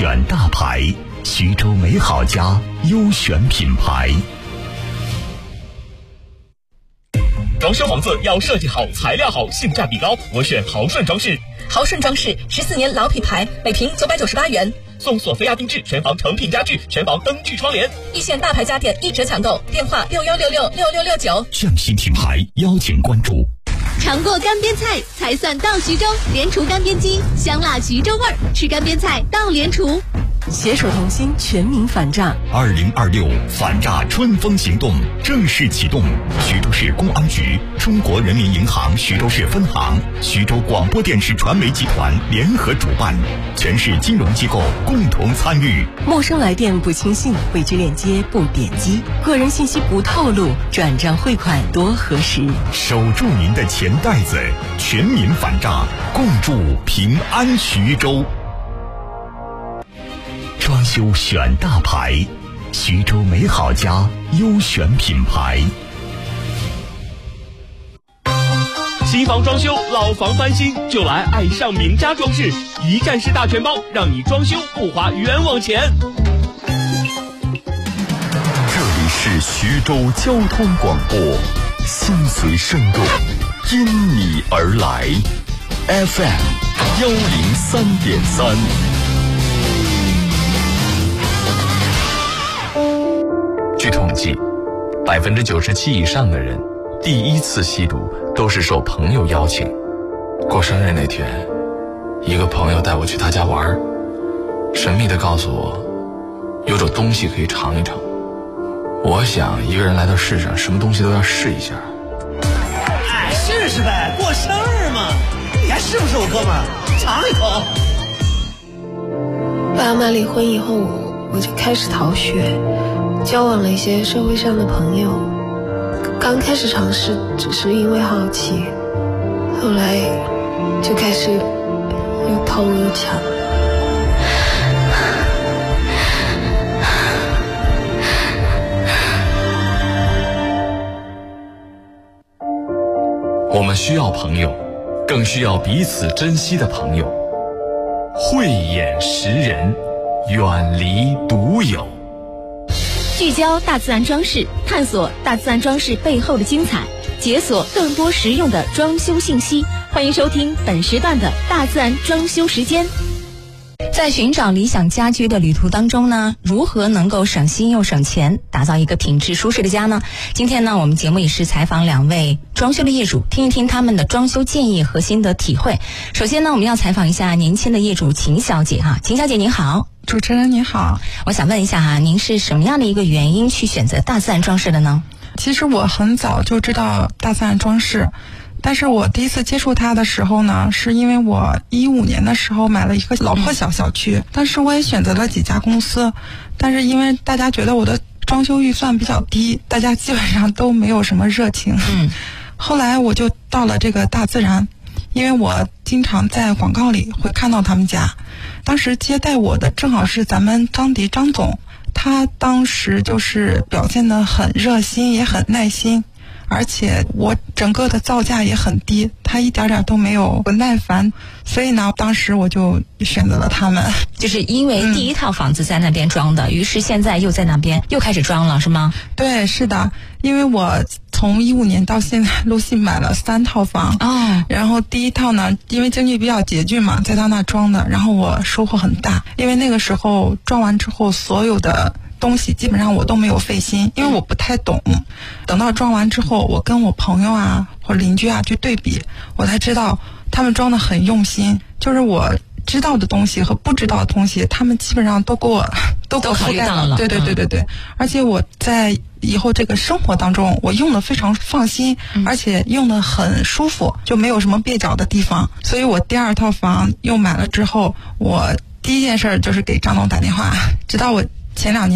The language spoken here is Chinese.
选大牌，徐州美好家优选品牌。 装修房子要设计好、材料好、性价比高，我选豪顺装饰。 豪顺装饰14年老品牌，每平998元， 送索菲亚定制全房成品家具、全房灯具窗帘， 一线大牌家电一折抢购，电话61666669。 匠心品牌邀请关注。 尝过干煸菜才算到徐州，莲厨干煸鸡，香辣徐州味儿，吃干煸菜到莲厨。 携手同心，全民反诈。 2026反诈春风行动正式启动，徐州市公安局、中国人民银行徐州市分行、徐州广播电视传媒集团联合主办，全市金融机构共同参与。 陌生来电不轻信，未知链接不点击，个人信息不透露，转账汇款多核实。 守住您的钱袋子，全民反诈，共筑平安徐州。装修选大牌，徐州美好家优选品牌。 新房装修、老房翻新，就来爱上名家装饰，一站式大全包，让你装修不花冤枉钱。 这里是徐州交通广播，心随声动，因你而来 FM 103.3。 据统计，97%以上的人第一次吸毒都是受朋友邀请。过生日那天，一个朋友带我去他家玩，神秘地告诉我，有种东西可以尝一尝。我想一个人来到世上，什么东西都要试一下。 哎，试试呗，过生日嘛，你还是不是我哥们儿？尝一口。 爸妈离婚以后，我就开始逃学，交往了一些社会上的朋友。刚开始尝试只是因为好奇，后来就开始又偷又抢。 我们需要朋友，更需要彼此珍惜的朋友。慧眼识人，远离独有。 聚焦大自然装饰，探索大自然装饰背后的精彩，解锁更多实用的装修信息。欢迎收听本时段的大自然装修时间。在寻找理想家居的旅途当中呢，如何能够省心又省钱，打造一个品质舒适的家呢？今天呢，我们节目也是采访2位装修的业主，听一听他们的装修建议和心得体会。首先呢，我们要采访一下年轻的业主秦小姐哈。秦小姐您好。 主持人您好， 我想问一下哈，您是什么样的一个原因去选择大自然装饰的呢？ 其实我很早就知道大自然装饰，但是我第一次接触它的时候呢，是因为我15年的时候买了一个老破小区，当时我也选择了几家公司，但是因为大家觉得我的装修预算比较低，大家基本上都没有什么热情。后来我就到了这个大自然，因为我经常在广告里会看到他们家，当时接待我的正好是咱们张迪张总，他当时就是表现得很热心，也很耐心，而且我整个的造价也很低，他一点点都没有不耐烦，所以呢，当时我就选择了他们。 就是因为第一套房子在那边装的，于是现在又在那边又开始装了，是吗？ 对，是的，因为我从15年到现在陆续买了3套房，然后第一套呢，因为经济比较拮据嘛，在他那装的，然后我收获很大，因为那个时候装完之后，所有的东西基本上我都没有费心，因为我不太懂。等到装完之后，我跟我朋友啊或者邻居啊去对比，我才知道他们装得很用心，就是我知道的东西和不知道的东西，他们基本上都给我覆盖了。对，而且我在以后这个生活当中，我用的非常放心，而且用的很舒服，就没有什么蹩脚的地方。所以我第2套房又买了之后，我第一件事就是给张总打电话，直到我前2年